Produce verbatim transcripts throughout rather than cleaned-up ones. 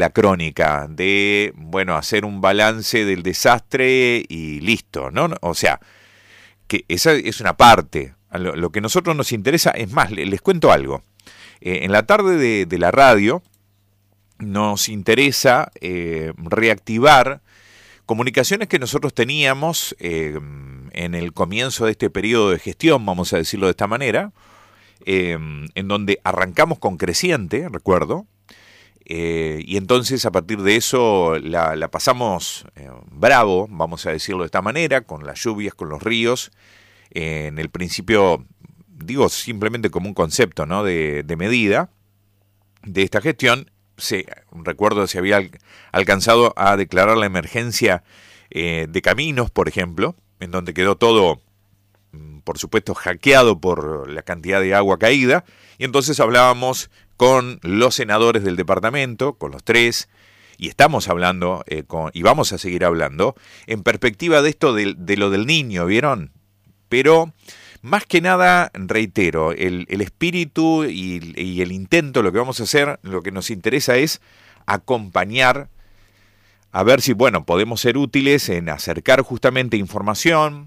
la crónica de, bueno, hacer un balance del desastre y listo, ¿no? O sea, que esa es una parte. Lo, lo que a nosotros nos interesa, es más, les, les cuento algo. Eh, en la tarde de, de la radio nos interesa eh, reactivar comunicaciones que nosotros teníamos eh, en el comienzo de este periodo de gestión, vamos a decirlo de esta manera, eh, en donde arrancamos con Creciente, recuerdo, eh, y entonces a partir de eso la, la pasamos eh, bravo, vamos a decirlo de esta manera, con las lluvias, con los ríos, eh, en el principio, digo simplemente como un concepto, ¿no?, de, de medida de esta gestión. Se, recuerdo se había al, alcanzado a declarar la emergencia eh, de caminos, por ejemplo, en donde quedó todo, por supuesto, hackeado por la cantidad de agua caída, y entonces hablábamos con los senadores del departamento, con los tres, y estamos hablando, eh, con, y vamos a seguir hablando, en perspectiva de esto de, de lo del niño, ¿vieron? Pero más que nada, reitero, el, el espíritu y, y el intento, lo que vamos a hacer, lo que nos interesa es acompañar, a ver si, bueno, podemos ser útiles en acercar justamente información,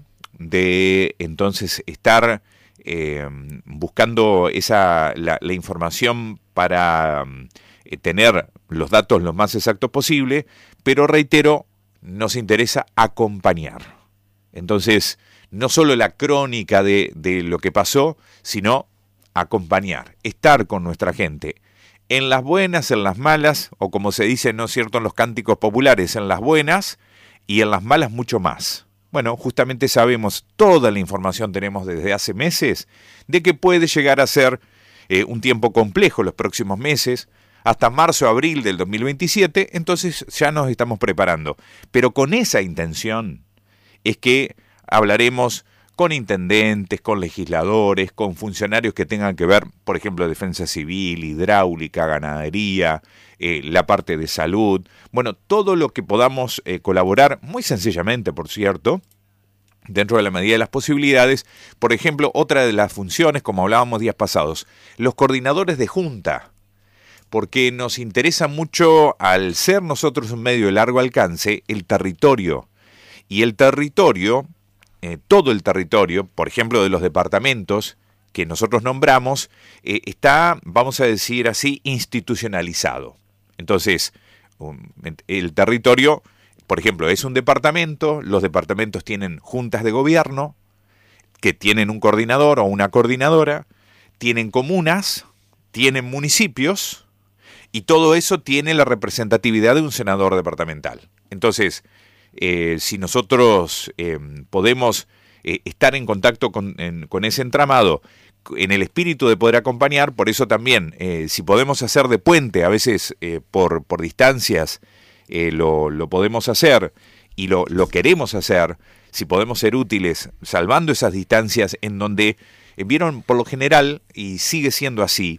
de entonces estar eh, buscando esa la, la información para eh, tener los datos lo más exactos posible, pero reitero, nos interesa acompañar. Entonces, no solo la crónica de, de lo que pasó, sino acompañar, estar con nuestra gente, en las buenas, en las malas, o como se dice, ¿no es cierto?, en los cánticos populares, en las buenas y en las malas mucho más. Bueno, justamente sabemos, toda la información tenemos desde hace meses, de que puede llegar a ser eh, un tiempo complejo los próximos meses, hasta marzo, abril del dos mil veintisiete, entonces ya nos estamos preparando. Pero con esa intención es que hablaremos con intendentes, con legisladores, con funcionarios que tengan que ver, por ejemplo, defensa civil, hidráulica, ganadería, eh, la parte de salud, bueno, todo lo que podamos eh, colaborar, muy sencillamente, por cierto, dentro de la medida de las posibilidades. Por ejemplo, otra de las funciones, como hablábamos días pasados, los coordinadores de junta, porque nos interesa mucho, al ser nosotros un medio de largo alcance, el territorio, y el territorio, Eh, todo el territorio, por ejemplo, de los departamentos que nosotros nombramos, eh, está, vamos a decir así, institucionalizado. Entonces, um, el territorio, por ejemplo, es un departamento, los departamentos tienen juntas de gobierno, que tienen un coordinador o una coordinadora, tienen comunas, tienen municipios, y todo eso tiene la representatividad de un senador departamental. Entonces, Eh, si nosotros eh, podemos eh, estar en contacto con, en, con ese entramado, en el espíritu de poder acompañar, por eso también, eh, si podemos hacer de puente, a veces eh, por, por distancias, eh, lo, lo podemos hacer y lo, lo queremos hacer, si podemos ser útiles, salvando esas distancias en donde, eh, vieron, por lo general, y sigue siendo así,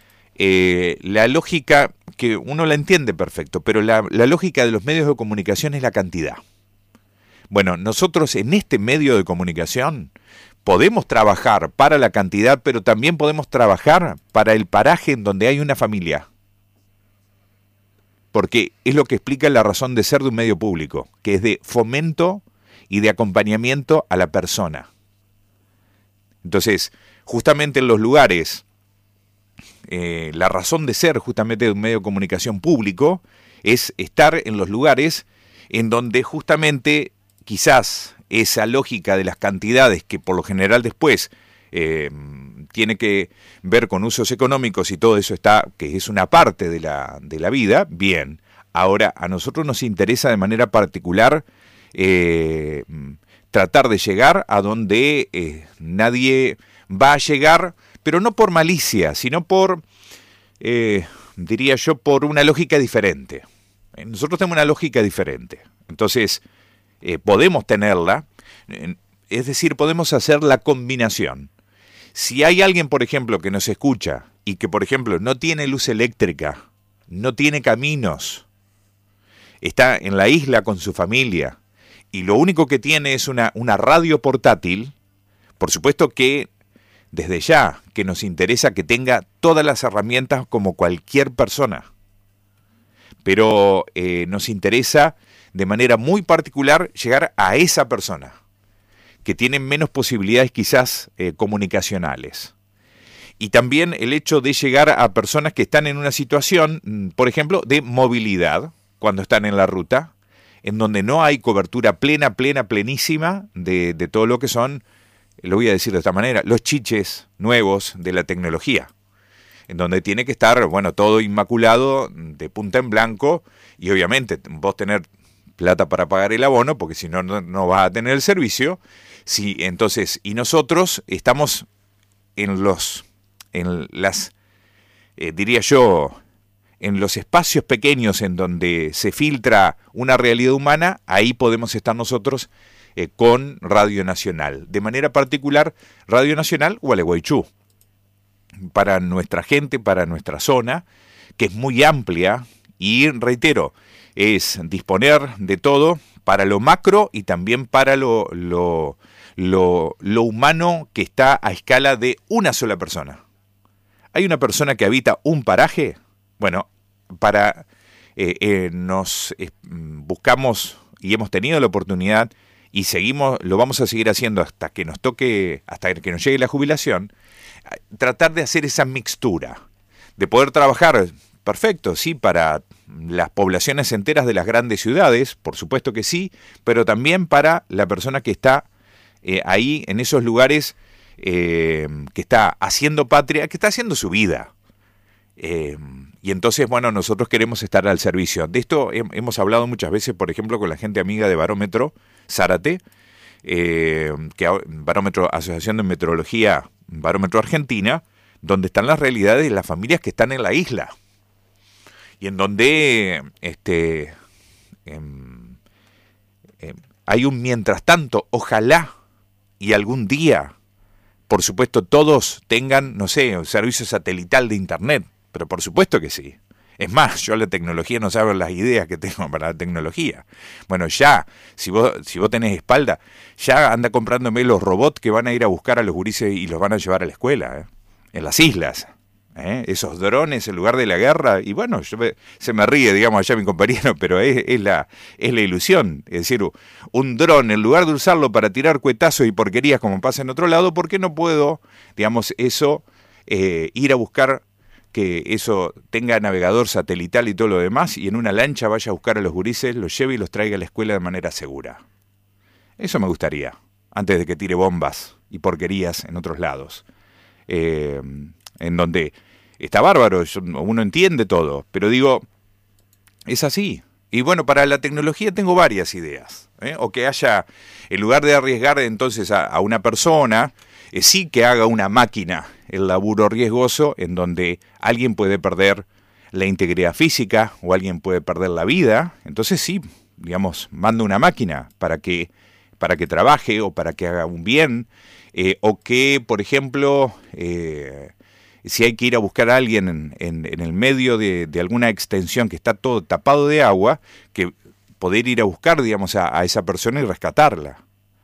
eh, la lógica, que uno la entiende perfecto, pero la, la lógica de los medios de comunicación es la cantidad. Bueno, nosotros en este medio de comunicación podemos trabajar para la cantidad, pero también podemos trabajar para el paraje en donde hay una familia. Porque es lo que explica la razón de ser de un medio público, que es de fomento y de acompañamiento a la persona. Entonces, justamente en los lugares, Eh, la razón de ser justamente de un medio de comunicación público es estar en los lugares en donde justamente quizás esa lógica de las cantidades, que por lo general después eh, tiene que ver con usos económicos y todo eso está, que es una parte de la, de la vida, bien. Ahora, a nosotros nos interesa de manera particular eh, tratar de llegar a donde eh, nadie va a llegar, pero no por malicia, sino por, eh, diría yo, por una lógica diferente. Nosotros tenemos una lógica diferente. Entonces, eh, podemos tenerla, eh, es decir, podemos hacer la combinación. Si hay alguien, por ejemplo, que nos escucha y que, por ejemplo, no tiene luz eléctrica, no tiene caminos, está en la isla con su familia y lo único que tiene es una, una radio portátil, por supuesto que desde ya que nos interesa que tenga todas las herramientas como cualquier persona. pero eh, nos interesa de manera muy particular llegar a esa persona, que tiene menos posibilidades quizás eh, comunicacionales. Y también el hecho de llegar a personas que están en una situación, por ejemplo, de movilidad, cuando están en la ruta, en donde no hay cobertura plena, plena, plenísima de, de todo lo que son, lo voy a decir de esta manera, los chiches nuevos de la tecnología, en donde tiene que estar, bueno, todo inmaculado, de punta en blanco, y obviamente vos tener plata para pagar el abono, porque si no, no, no vas a tener el servicio. Sí, entonces, y nosotros estamos en los, en las, eh, diría yo, en los espacios pequeños en donde se filtra una realidad humana, ahí podemos estar nosotros eh, con Radio Nacional. De manera particular, Radio Nacional Gualeguaychú. Para nuestra gente, para nuestra zona, que es muy amplia y, reitero, es disponer de todo para lo macro y también para lo, lo, lo, lo humano que está a escala de una sola persona. Hay una persona que habita un paraje, bueno, para eh, eh, nos eh, buscamos y hemos tenido la oportunidad y seguimos, lo vamos a seguir haciendo hasta que nos toque, hasta que nos llegue la jubilación, tratar de hacer esa mixtura, de poder trabajar, perfecto, sí, para las poblaciones enteras de las grandes ciudades, por supuesto que sí, pero también para la persona que está eh, ahí, en esos lugares, eh, que está haciendo patria, que está haciendo su vida. Eh, y entonces, bueno, nosotros queremos estar al servicio. De esto he, hemos hablado muchas veces, por ejemplo, con la gente amiga de Barómetro, Zárate, eh, que Barómetro, Asociación de Meteorología, Barómetro Argentina, donde están las realidades de las familias que están en la isla. Y en donde este, eh, eh, hay un mientras tanto, ojalá y algún día, por supuesto, todos tengan, no sé, un servicio satelital de internet, pero por supuesto que sí. Es más, yo la tecnología no sabe las ideas que tengo para la tecnología. Bueno, ya, si vos, si vos tenés espalda, ya anda comprándome los robots que van a ir a buscar a los gurises y los van a llevar a la escuela, ¿eh? En las islas. ¿Eh? Esos drones en lugar de la guerra, y bueno, yo me, se me ríe, digamos, allá mi compañero, pero es, es, la, es la ilusión, es decir, un dron, en lugar de usarlo para tirar cuetazos y porquerías como pasa en otro lado, ¿por qué no puedo, digamos, eso, eh, ir a buscar que eso tenga navegador satelital y todo lo demás, y en una lancha vaya a buscar a los gurises, los lleve y los traiga a la escuela de manera segura? Eso me gustaría, antes de que tire bombas y porquerías en otros lados. Eh, en donde está bárbaro, uno entiende todo, pero digo, es así. Y bueno, para la tecnología tengo varias ideas, ¿eh? O que haya, en lugar de arriesgar entonces a, a una persona, eh, sí que haga una máquina el laburo riesgoso, en donde alguien puede perder la integridad física o alguien puede perder la vida. Entonces sí, digamos, mando una máquina para que, para que trabaje o para que haga un bien, eh, o que, por ejemplo, eh, si hay que ir a buscar a alguien en, en, en el medio de, de alguna extensión que está todo tapado de agua, que poder ir a buscar, digamos, a, a esa persona y rescatarla.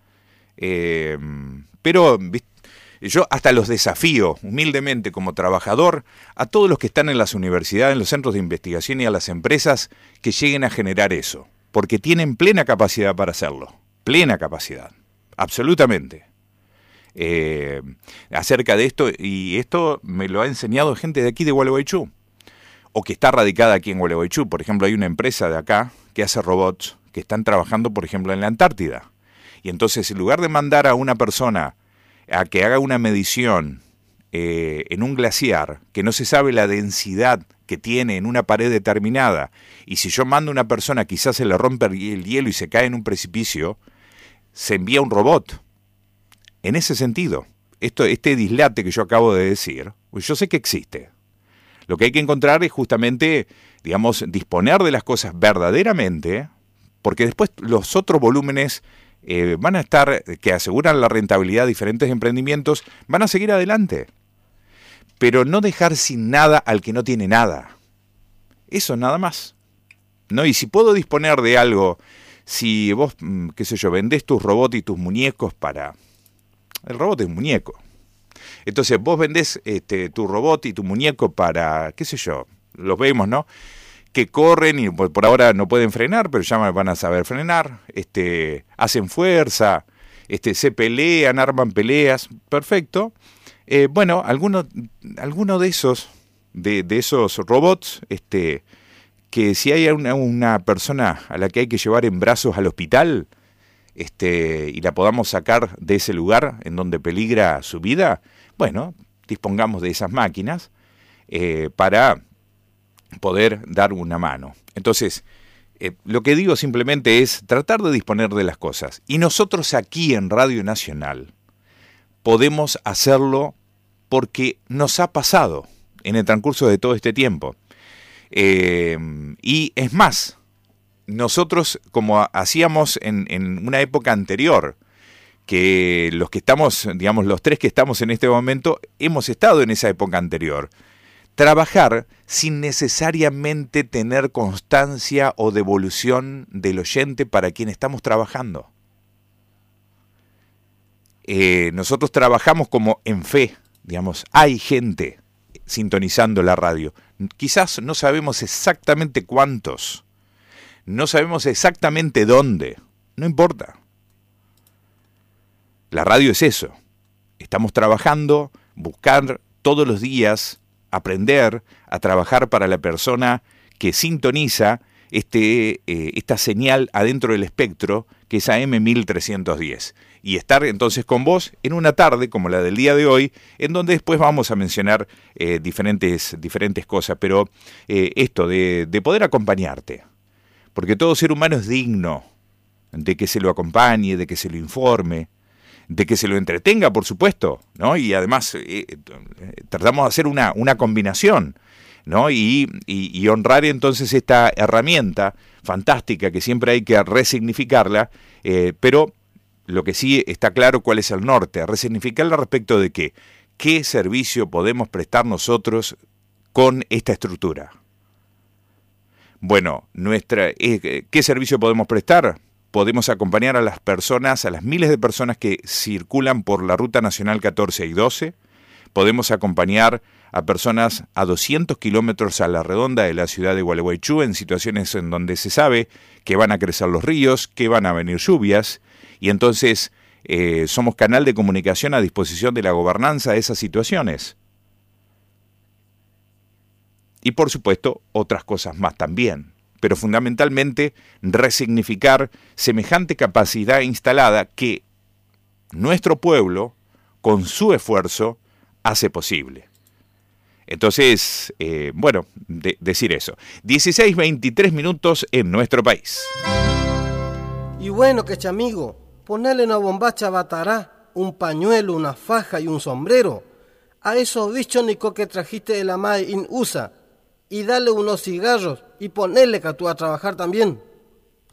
Eh, pero ¿viste? Yo hasta los desafío, humildemente como trabajador, a todos los que están en las universidades, en los centros de investigación y a las empresas que lleguen a generar eso, porque tienen plena capacidad para hacerlo, plena capacidad, absolutamente. Eh, acerca de esto, y esto me lo ha enseñado gente de aquí de Gualeguaychú, o que está radicada aquí en Gualeguaychú. Por ejemplo, hay una empresa de acá que hace robots que están trabajando, por ejemplo, en la Antártida, y entonces en lugar de mandar a una persona a que haga una medición eh, en un glaciar, que no se sabe la densidad que tiene en una pared determinada, y si yo mando a una persona quizás se le rompe el hielo y se cae en un precipicio, se envía un robot. En ese sentido, esto, este dislate que yo acabo de decir, pues yo sé que existe. Lo que hay que encontrar es justamente, digamos, disponer de las cosas verdaderamente, porque después los otros volúmenes eh, van a estar, que aseguran la rentabilidad de diferentes emprendimientos, van a seguir adelante. Pero no dejar sin nada al que no tiene nada. Eso nada más. ¿No? Y si puedo disponer de algo, si vos, qué sé yo, vendés tus robots y tus muñecos para... El robot es un muñeco. Entonces vos vendés este, tu robot y tu muñeco para, qué sé yo, los vemos, ¿no? que corren y por, por ahora no pueden frenar, pero ya van a saber frenar, este, hacen fuerza, este, se pelean, arman peleas, perfecto. Eh, bueno, alguno, alguno de esos, de, de esos robots, este, que si hay una, una persona a la que hay que llevar en brazos al hospital, este, y la podamos sacar de ese lugar en donde peligra su vida, bueno, dispongamos de esas máquinas eh, para poder dar una mano. Entonces, eh, lo que digo simplemente es tratar de disponer de las cosas. Y nosotros aquí en Radio Nacional podemos hacerlo porque nos ha pasado en el transcurso de todo este tiempo. Eh, y es más, nosotros como hacíamos en, en una época anterior, que los que estamos, digamos, los tres que estamos en este momento, hemos estado en esa época anterior. Trabajar sin necesariamente tener constancia o devolución del oyente para quien estamos trabajando. Eh, nosotros trabajamos como en fe, digamos, hay gente sintonizando la radio. Quizás no sabemos exactamente cuántos, no sabemos exactamente dónde, no importa. La radio es eso, estamos trabajando, buscar todos los días, aprender a trabajar para la persona que sintoniza este, eh, esta señal adentro del espectro, que es A M mil trescientos diez. Y estar entonces con vos en una tarde como la del día de hoy, en donde después vamos a mencionar eh, diferentes, diferentes cosas, pero eh, esto de, de poder acompañarte, porque todo ser humano es digno de que se lo acompañe, de que se lo informe, de que se lo entretenga, por supuesto, ¿no? Y además eh, tratamos de hacer una, una combinación, ¿no? Y, y, y honrar entonces esta herramienta fantástica que siempre hay que resignificarla, eh, pero lo que sí está claro cuál es el norte, resignificarla respecto de qué, qué servicio podemos prestar nosotros con esta estructura. Bueno, nuestra, eh, ¿qué servicio podemos prestar? Podemos acompañar a las personas, a las miles de personas que circulan por la Ruta Nacional catorce y doce. Podemos acompañar a personas a doscientos kilómetros a la redonda de la ciudad de Gualeguaychú en situaciones en donde se sabe que van a crecer los ríos, que van a venir lluvias, y entonces eh, somos canal de comunicación a disposición de la gobernanza de esas situaciones. Y por supuesto, otras cosas más también. Pero fundamentalmente resignificar semejante capacidad instalada que nuestro pueblo, con su esfuerzo, hace posible. Entonces, eh, bueno, de, decir eso. dieciséis veintitrés minutos en nuestro país. Y bueno, que chamigo, ponerle una bombacha batará, un pañuelo, una faja y un sombrero a esos bichónicos que trajiste de la M A E in U S A, y dale unos cigarros y ponerle que tú a trabajar también.